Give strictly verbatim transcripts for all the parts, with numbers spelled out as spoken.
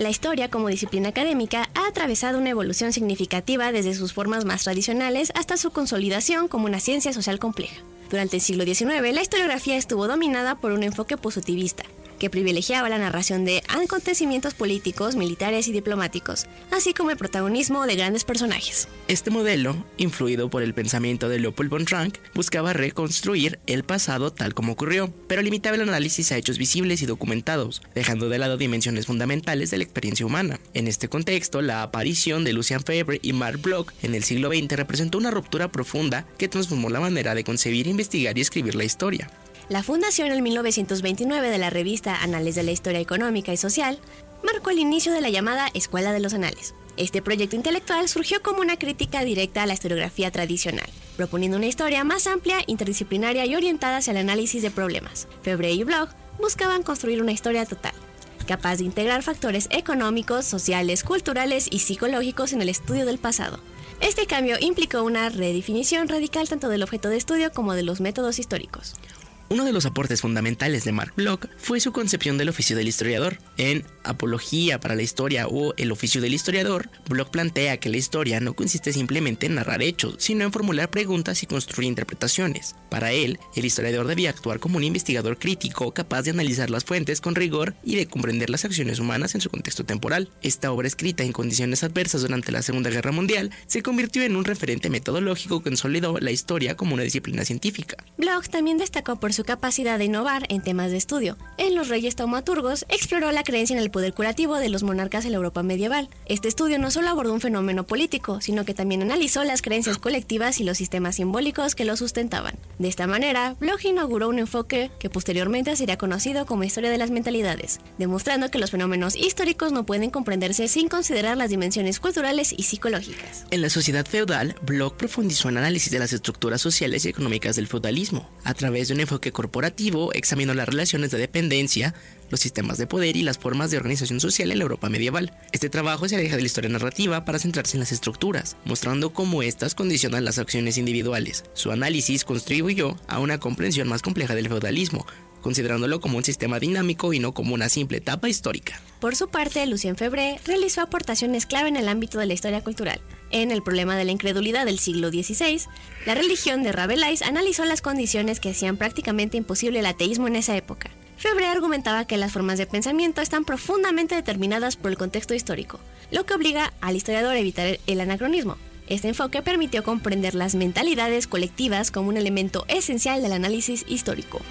La historia como disciplina académica ha atravesado una evolución significativa desde sus formas más tradicionales hasta su consolidación como una ciencia social compleja. Durante el siglo diecinueve, la historiografía estuvo dominada por un enfoque positivista, que privilegiaba la narración de acontecimientos políticos, militares y diplomáticos, así como el protagonismo de grandes personajes. Este modelo, influido por el pensamiento de Leopold von Ranke, buscaba reconstruir el pasado tal como ocurrió, pero limitaba el análisis a hechos visibles y documentados, dejando de lado dimensiones fundamentales de la experiencia humana. En este contexto, la aparición de Lucien Febvre y Marc Bloch en el siglo veinte representó una ruptura profunda que transformó la manera de concebir, investigar y escribir la historia. La fundación en mil novecientos veintinueve de la revista Anales de la Historia Económica y Social marcó el inicio de la llamada Escuela de los Anales. Este proyecto intelectual surgió como una crítica directa a la historiografía tradicional, proponiendo una historia más amplia, interdisciplinaria y orientada hacia el análisis de problemas. Febvre y Bloch buscaban construir una historia total, capaz de integrar factores económicos, sociales, culturales y psicológicos en el estudio del pasado. Este cambio implicó una redefinición radical tanto del objeto de estudio como de los métodos históricos. Uno de los aportes fundamentales de Marc Bloch fue su concepción del oficio del historiador. En Apología para la Historia o El oficio del historiador, Bloch plantea que la historia no consiste simplemente en narrar hechos, sino en formular preguntas y construir interpretaciones. Para él, el historiador debía actuar como un investigador crítico capaz de analizar las fuentes con rigor y de comprender las acciones humanas en su contexto temporal. Esta obra, escrita en condiciones adversas durante la Segunda Guerra Mundial, se convirtió en un referente metodológico que consolidó la historia como una disciplina científica. Bloch también destacó por su capacidad de innovar en temas de estudio. En Los Reyes Taumaturgos exploró la creencia en el poder curativo de los monarcas en la Europa medieval. Este estudio no solo abordó un fenómeno político, sino que también analizó las creencias colectivas y los sistemas simbólicos que lo sustentaban. De esta manera, Bloch inauguró un enfoque que posteriormente sería conocido como historia de las mentalidades, demostrando que los fenómenos históricos no pueden comprenderse sin considerar las dimensiones culturales y psicológicas. En la sociedad feudal, Bloch profundizó en análisis de las estructuras sociales y económicas del feudalismo. A través de un enfoque corporativo, examinó las relaciones de dependencia, los sistemas de poder y las formas de organización social en la Europa medieval. Este trabajo se aleja de la historia narrativa para centrarse en las estructuras, mostrando cómo éstas condicionan las acciones individuales. Su análisis contribuyó a una comprensión más compleja del feudalismo, considerándolo como un sistema dinámico y no como una simple etapa histórica. Por su parte, Lucien Febvre realizó aportaciones clave en el ámbito de la historia cultural. En El problema de la incredulidad del siglo dieciséis, la religión de Rabelais analizó las condiciones que hacían prácticamente imposible el ateísmo en esa época. Febvre argumentaba que las formas de pensamiento están profundamente determinadas por el contexto histórico, lo que obliga al historiador a evitar el anacronismo. Este enfoque permitió comprender las mentalidades colectivas como un elemento esencial del análisis histórico.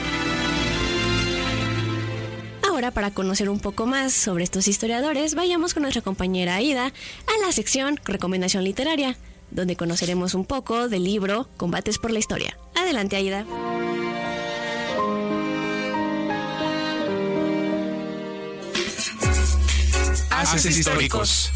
Ahora, para conocer un poco más sobre estos historiadores, vayamos con nuestra compañera Aida a la sección Recomendación Literaria, donde conoceremos un poco del libro Combates por la Historia. Adelante, Aida. Haces históricos.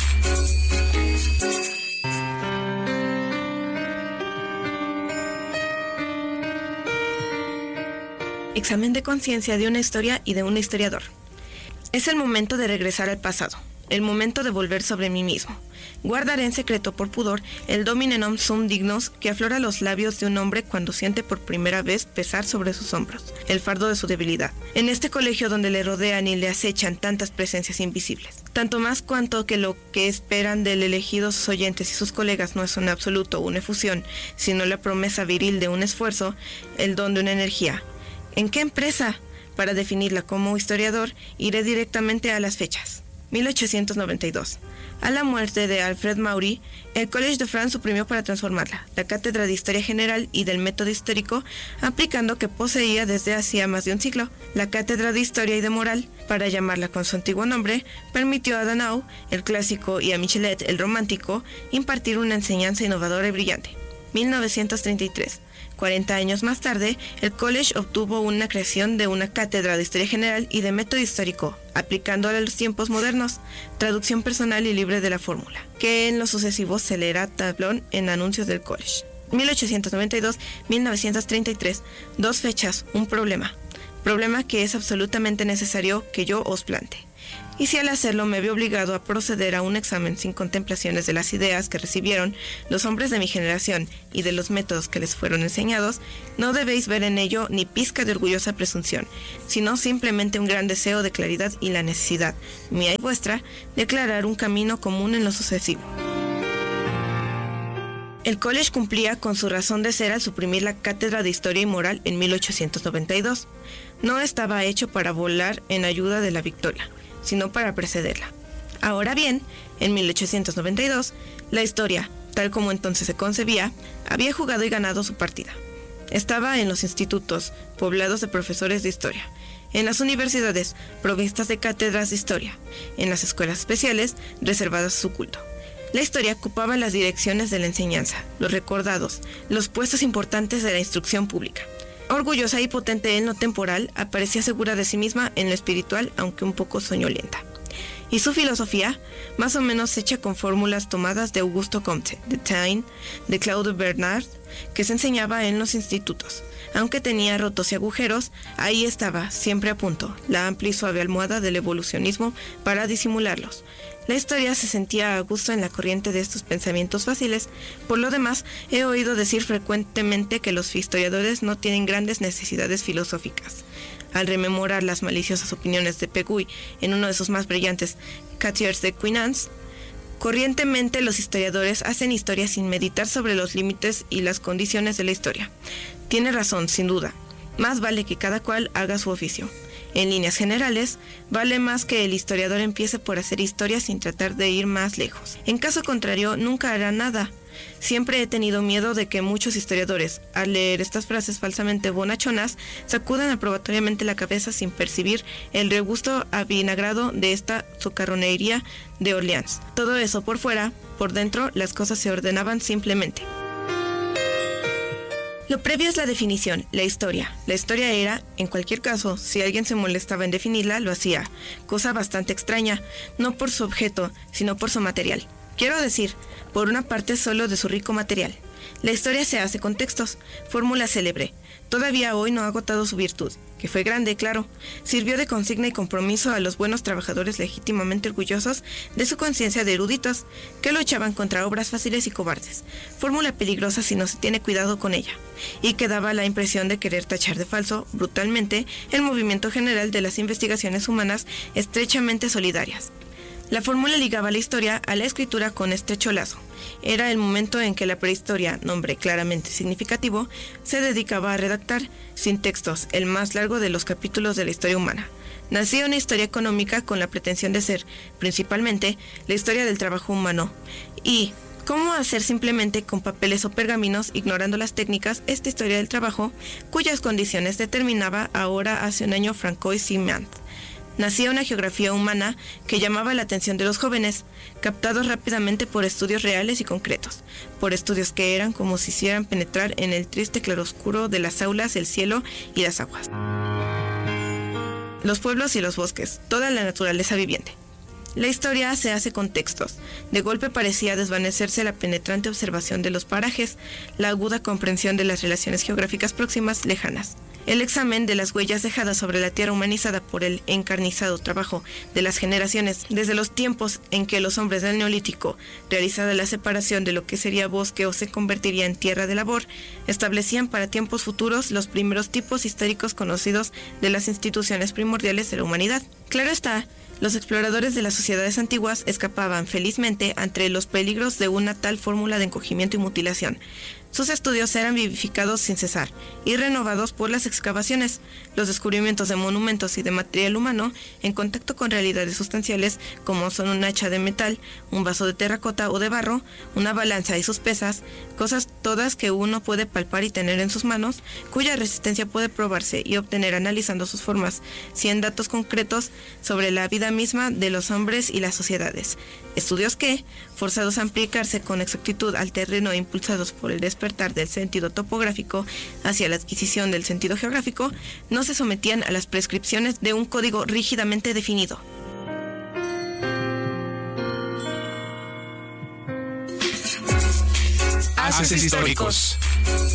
Examen de conciencia de una historia y de un historiador. Es el momento de regresar al pasado, el momento de volver sobre mí mismo. Guardaré en secreto por pudor el domine non sum dignus que aflora los labios de un hombre cuando siente por primera vez pesar sobre sus hombros el fardo de su debilidad. En este colegio donde le rodean y le acechan tantas presencias invisibles. Tanto más cuanto que lo que esperan del elegido sus oyentes y sus colegas no es un absoluto o una efusión, sino la promesa viril de un esfuerzo, el don de una energía. ¿En qué empresa? Para definirla como historiador, iré directamente a las fechas. mil ochocientos noventa y dos. A la muerte de Alfred Maury, el Collège de France suprimió para transformarla, la cátedra de Historia General y del Método Histórico, aplicando que poseía desde hacía más de un siglo. La cátedra de Historia y de Moral, para llamarla con su antiguo nombre, permitió a Danao, el clásico, y a Michelet, el romántico, impartir una enseñanza innovadora y brillante. mil novecientos treinta y tres. cuarenta años más tarde, el College obtuvo una creación de una cátedra de Historia General y de Método Histórico, aplicándola a los tiempos modernos, traducción personal y libre de la fórmula, que en lo sucesivo se leerá tablón en anuncios del College. mil ochocientos noventa y dos a mil novecientos treinta y tres, dos fechas, un problema. problema que es absolutamente necesario que yo os plantee. Y si al hacerlo me veo obligado a proceder a un examen sin contemplaciones de las ideas que recibieron los hombres de mi generación y de los métodos que les fueron enseñados, no debéis ver en ello ni pizca de orgullosa presunción, sino simplemente un gran deseo de claridad y la necesidad, mía y vuestra, de aclarar un camino común en lo sucesivo. El college cumplía con su razón de ser al suprimir la cátedra de Historia y Moral en mil ochocientos noventa y dos. No estaba hecho para volar en ayuda de la victoria, sino para precederla. Ahora bien, en mil ochocientos noventa y dos, la historia, tal como entonces se concebía, había jugado y ganado su partida. Estaba en los institutos, poblados de profesores de historia, en las universidades, provistas de cátedras de historia, en las escuelas especiales, reservadas a su culto. La historia ocupaba las direcciones de la enseñanza, los recordados, los puestos importantes de la instrucción pública. Orgullosa y potente en lo temporal, aparecía segura de sí misma en lo espiritual, aunque un poco soñolienta. Y su filosofía, más o menos hecha con fórmulas tomadas de Augusto Comte, de Taine, de Claude Bernard, que se enseñaba en los institutos. Aunque tenía rotos y agujeros, ahí estaba, siempre a punto, la amplia y suave almohada del evolucionismo para disimularlos. La historia se sentía a gusto en la corriente de estos pensamientos fáciles. Por lo demás, he oído decir frecuentemente que los historiadores no tienen grandes necesidades filosóficas. Al rememorar las maliciosas opiniones de Pegui en uno de sus más brillantes Cathiers de Quinance, corrientemente los historiadores hacen historia sin meditar sobre los límites y las condiciones de la historia. Tiene razón, sin duda. Más vale que cada cual haga su oficio. En líneas generales, vale más que el historiador empiece por hacer historia sin tratar de ir más lejos. En caso contrario, nunca hará nada. Siempre he tenido miedo de que muchos historiadores, al leer estas frases falsamente bonachonas, sacudan aprobatoriamente la cabeza sin percibir el regusto avinagrado de esta socarronería de Orleans. Todo eso por fuera, por dentro, las cosas se ordenaban simplemente. Lo previo es la definición, la historia. La historia era, en cualquier caso, si alguien se molestaba en definirla, lo hacía. Cosa bastante extraña, no por su objeto, sino por su material. Quiero decir, por una parte solo de su rico material. La historia se hace con textos, fórmula célebre. Todavía hoy no ha agotado su virtud, que fue grande, claro. Sirvió de consigna y compromiso a los buenos trabajadores legítimamente orgullosos de su conciencia de eruditos, que luchaban contra obras fáciles y cobardes. Fórmula peligrosa si no se tiene cuidado con ella, y que daba la impresión de querer tachar de falso, brutalmente, el movimiento general de las investigaciones humanas estrechamente solidarias. La fórmula ligaba la historia a la escritura con estrecho lazo. Era el momento en que la prehistoria, nombre claramente significativo, se dedicaba a redactar, sin textos, el más largo de los capítulos de la historia humana. Nacía una historia económica con la pretensión de ser, principalmente, la historia del trabajo humano. Y, ¿cómo hacer simplemente con papeles o pergaminos, ignorando las técnicas, esta historia del trabajo, cuyas condiciones determinaba ahora hace un año Francois Simant? Nacía una geografía humana que llamaba la atención de los jóvenes, captados rápidamente por estudios reales y concretos, por estudios que eran como si hicieran penetrar en el triste claroscuro de las aulas, el cielo y las aguas. Los pueblos y los bosques, toda la naturaleza viviente. La historia se hace con textos. De golpe parecía desvanecerse la penetrante observación de los parajes, la aguda comprensión de las relaciones geográficas próximas, lejanas. El examen de las huellas dejadas sobre la tierra humanizada por el encarnizado trabajo de las generaciones desde los tiempos en que los hombres del Neolítico, realizada la separación de lo que sería bosque o se convertiría en tierra de labor, establecían para tiempos futuros los primeros tipos históricos conocidos de las instituciones primordiales de la humanidad. Claro está, los exploradores de las sociedades antiguas escapaban felizmente ante los peligros de una tal fórmula de encogimiento y mutilación. Sus estudios eran vivificados sin cesar y renovados por las excavaciones, los descubrimientos de monumentos y de material humano en contacto con realidades sustanciales como son un hacha de metal, un vaso de terracota o de barro, una balanza y sus pesas, cosas todas que uno puede palpar y tener en sus manos, cuya resistencia puede probarse y obtener analizando sus formas, cien datos concretos sobre la vida misma de los hombres y las sociedades. Estudios que, forzados a aplicarse con exactitud al terreno e impulsados por el despertar del sentido topográfico hacia la adquisición del sentido geográfico, no se sometían a las prescripciones de un código rígidamente definido. Haces históricos.